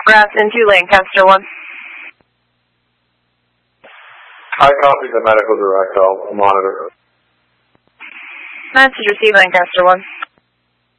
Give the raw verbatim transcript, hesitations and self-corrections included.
Grass into Lancaster one. I copy the medical direct. I'll monitor. Message received, Lancaster one.